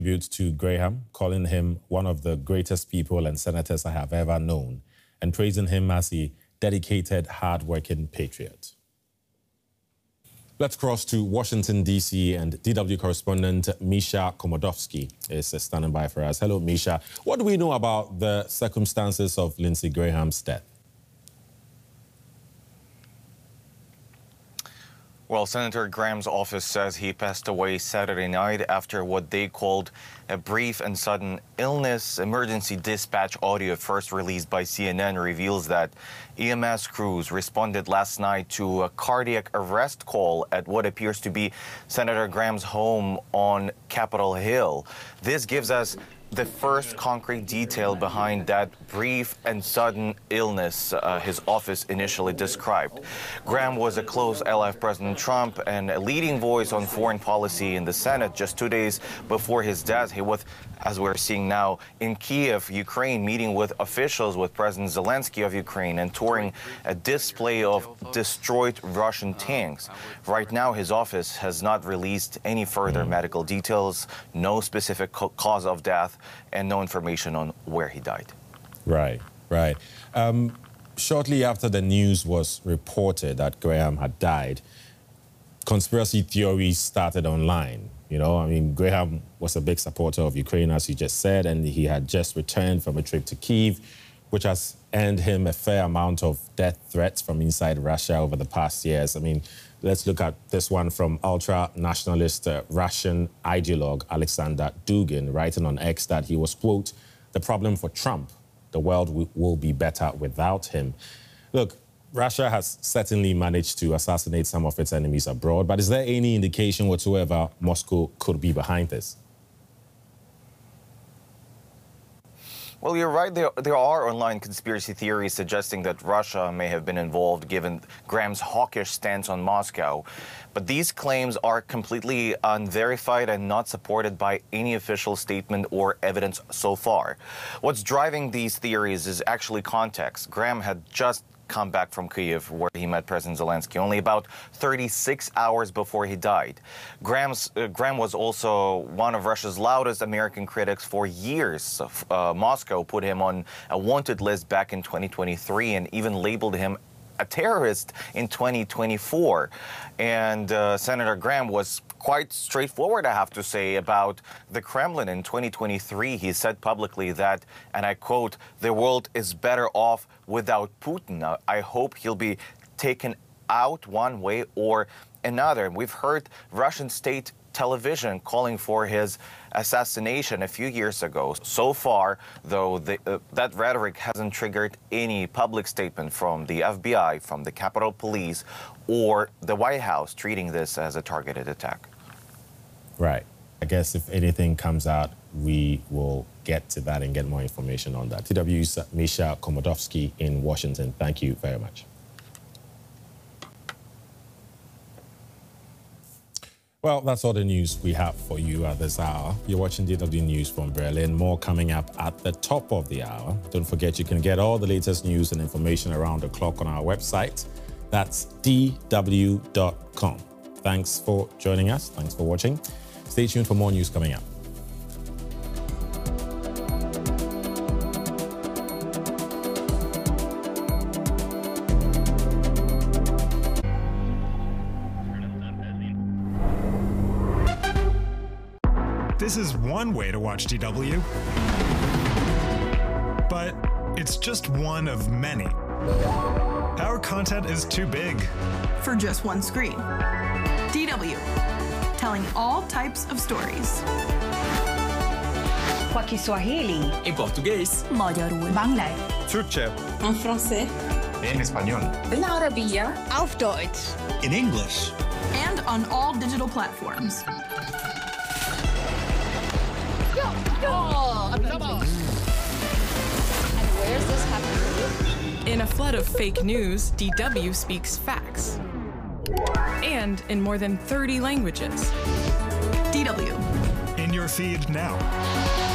tribute to Graham, calling him one of the greatest people and senators I have ever known, and praising him as a dedicated, hard-working patriot. Let's cross to Washington, D.C., and DW correspondent Misha Komodowski is standing by for us. Hello, Misha. What do we know about the circumstances of Lindsey Graham's death? Well, Senator Graham's office says he passed away Saturday night after what they called a brief and sudden illness. Emergency dispatch audio first released by CNN reveals that EMS crews responded last night to a cardiac arrest call at what appears to be Senator Graham's home on Capitol Hill. This gives us the first concrete detail behind that brief and sudden illness his office initially described. Graham was a close ally of President Trump and a leading voice on foreign policy in the Senate. Just 2 days before his death, he was, as we're seeing now, in Kiev, Ukraine, meeting with officials, with President Zelensky of Ukraine, and touring a display of destroyed Russian tanks. Right now, his office has not released any further medical details, no specific cause of death, and no information on where he died. Right. Shortly after the news was reported that Graham had died, conspiracy theories started online. You know, I mean, Graham was a big supporter of Ukraine, as you just said, and he had just returned from a trip to Kyiv, which has earned him a fair amount of death threats from inside Russia over the past years. I mean, let's look at this one from ultra-nationalist Russian ideologue Alexander Dugin, writing on X that he was, quote, "the problem for Trump. The world will be better without him." Look, Russia has certainly managed to assassinate some of its enemies abroad, but is there any indication whatsoever Moscow could be behind this? Well, you're right. There are online conspiracy theories suggesting that Russia may have been involved, given Graham's hawkish stance on Moscow. But these claims are completely unverified and not supported by any official statement or evidence so far. What's driving these theories is actually context. Graham had just come back from Kyiv, where he met President Zelensky, only about 36 hours before he died. Graham was also one of Russia's loudest American critics for years. Moscow put him on a wanted list back in 2023 and even labeled him a terrorist in 2024. And Senator Graham was quite straightforward, I have to say, about the Kremlin. In 2023, he said publicly that, and I quote, "the world is better off without Putin. I hope he'll be taken out one way or another." We've heard Russian state television calling for his assassination a few years ago. So far, though, that rhetoric hasn't triggered any public statement from the FBI, from the Capitol Police, or the White House treating this as a targeted attack. Right. I guess if anything comes out, we will get to that and get more information on that. TW's Misha Komodowski in Washington. Thank you very much. Well, that's all the news we have for you at this hour. You're watching DW News from Berlin. More coming up at the top of the hour. Don't forget, you can get all the latest news and information around the clock on our website. That's dw.com. Thanks for joining us. Thanks for watching. Stay tuned for more news coming up. This is one way to watch DW, but it's just one of many. Our content is too big for just one screen. DW, telling all types of stories. Kwa Kiswahili, en português, magyarul, Bangla, Türkçe, en français, en español, en Arabiya, auf Deutsch, in English, and on all digital platforms. And where's this happening? In a flood of fake news, DW speaks facts. And in more than 30 languages. DW. in your feed now.